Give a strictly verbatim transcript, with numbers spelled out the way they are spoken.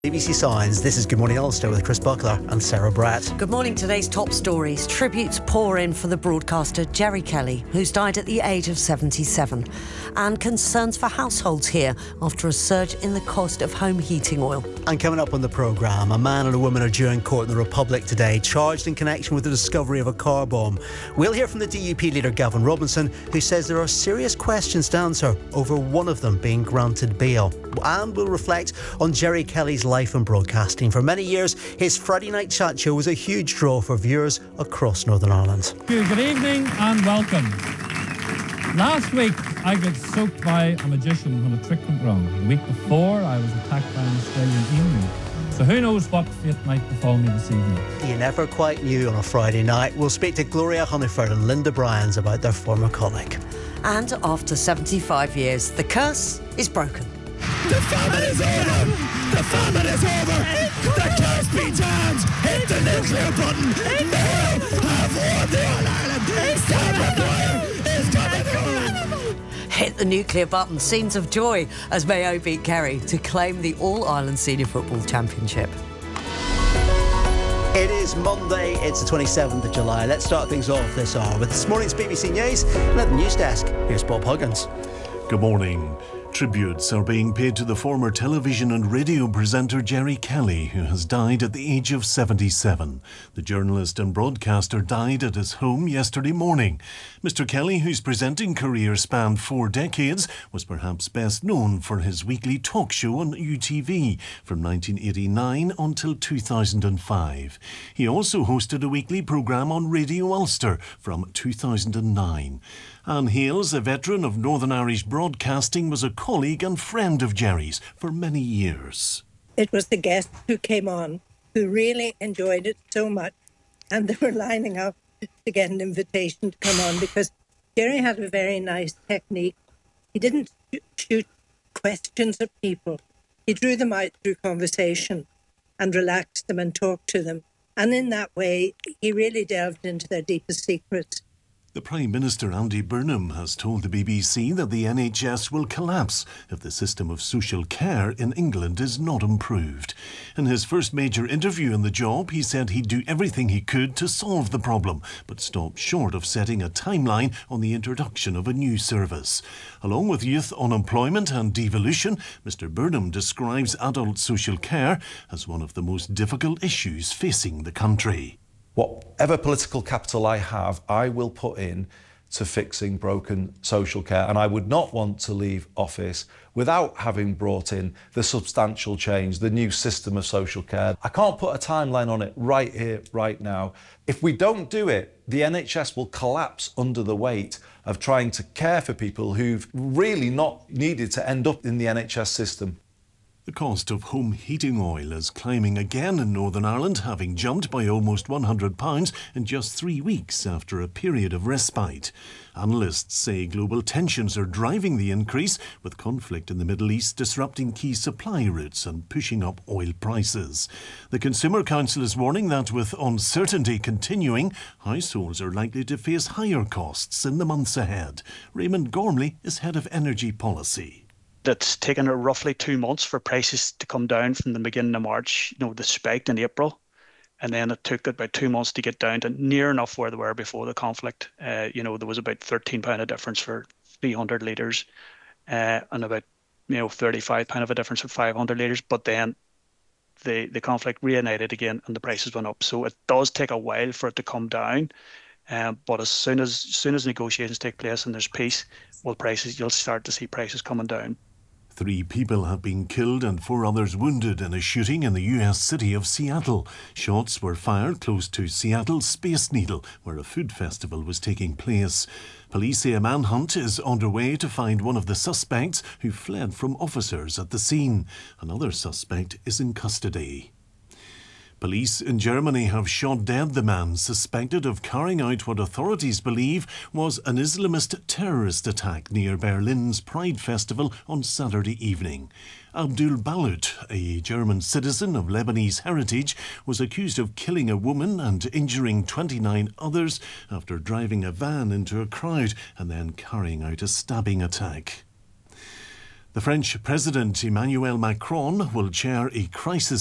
B B C Sounds, this is Good Morning Ulster with Chris Buckler and Sarah Bratt. Good morning. Today's top stories. Tributes pour in for the broadcaster Gerry Kelly, who's died at the age of seventy-seven. And concerns for households here after a surge in the cost of home heating oil. And coming up on the programme, a man and a woman are due in court in the Republic today, charged in connection with the discovery of a car bomb. We'll hear from the D U P leader Gavin Robinson, who says there are serious questions to answer over one of them being granted bail. And we'll reflect on Gerry Kelly's life in broadcasting. For many years, his Friday night chat show was a huge draw for viewers across Northern Ireland. Good evening and welcome. Last week, I got soaked by a magician when a trick went wrong. The week before, I was attacked by an Australian emu. So who knows what fate might befall me this evening. You never quite knew on a Friday night. We'll speak to Gloria Hunniford and Linda Bryans about their former colleague. And after seventy-five years, the curse is broken. The famine is over! The famine is over! The curse be damned! Hit the nuclear button! Now have won the All-Ireland! Stop McGuire is coming through! Hit the nuclear button. Scenes of joy as Mayo beat Kerry to claim the All-Ireland Senior Football Championship. It is Monday, it's the twenty-seventh of July. Let's start things off this hour with this morning's B B C News and at the news desk. Here's Bob Huggins. Good morning. Tributes are being paid to the former television and radio presenter Gerry Kelly, who has died at the age of seventy-seven. The journalist and broadcaster died at his home yesterday morning. Mister Kelly, whose presenting career spanned four decades, was perhaps best known for his weekly talk show on U T V from nineteen eighty-nine until two thousand five. He also hosted a weekly programme on Radio Ulster from two thousand nine. Anne Hales, a veteran of Northern Irish broadcasting, was a colleague and friend of Gerry's for many years. It was the guests who came on who really enjoyed it so much, and they were lining up to get an invitation to come on because Gerry had a very nice technique. He didn't shoot questions at people. He drew them out through conversation and relaxed them and talked to them. And in that way, he really delved into their deepest secrets. The Prime Minister, Andy Burnham, has told the B B C that the N H S will collapse if the system of social care in England is not improved. In his first major interview in the job, he said he'd do everything he could to solve the problem, but stopped short of setting a timeline on the introduction of a new service. Along with youth unemployment and devolution, Mr Burnham describes adult social care as one of the most difficult issues facing the country. Whatever political capital I have, I will put in to fixing broken social care. And I would not want to leave office without having brought in the substantial change, the new system of social care. I can't put a timeline on it right here, right now. If we don't do it, the N H S will collapse under the weight of trying to care for people who've really not needed to end up in the N H S system. The cost of home heating oil is climbing again in Northern Ireland, having jumped by almost one hundred pounds in just three weeks after a period of respite. Analysts say global tensions are driving the increase, with conflict in the Middle East disrupting key supply routes and pushing up oil prices. The Consumer Council is warning that with uncertainty continuing, households are likely to face higher costs in the months ahead. Raymond Gormley is head of energy policy. It's taken roughly two months for prices to come down from the beginning of March. You know, they spiked in April, and then it took about two months to get down to near enough where they were before the conflict. Uh, you know, there was about thirteen pounds of difference for three hundred litres uh, and about, you know, thirty-five pounds of a difference for five hundred litres. But then the, the conflict reignited again and the prices went up. So it does take a while for it to come down. Um, but as soon as, as soon as negotiations take place and there's peace, well, prices, you'll start to see prices coming down. Three people have been killed and four others wounded in a shooting in the U S city of Seattle. Shots were fired close to Seattle's Space Needle, where a food festival was taking place. Police say a manhunt is underway to find one of the suspects who fled from officers at the scene. Another suspect is in custody. Police in Germany have shot dead the man suspected of carrying out what authorities believe was an Islamist terrorist attack near Berlin's Pride Festival on Saturday evening. Abdul Balut, a German citizen of Lebanese heritage, was accused of killing a woman and injuring twenty-nine others after driving a van into a crowd and then carrying out a stabbing attack. The French President Emmanuel Macron will chair a crisis